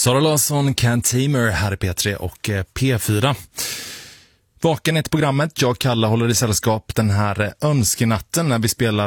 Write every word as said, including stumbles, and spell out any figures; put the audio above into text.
Sara Larsson, Can't Tamer här i P tre och P fyra. Vaken är ett programmet. Jag, Kalle, håller i sällskap den här önskenatten när vi spelar